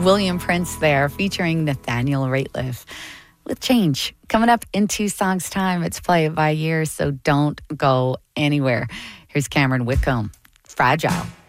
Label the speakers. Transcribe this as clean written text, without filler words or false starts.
Speaker 1: William Prince there featuring Nathaniel Rateliff with Change. Coming up in 2 songs time, it's Play It By Year, so don't go anywhere. Here's Cameron Whitcomb, Fragile.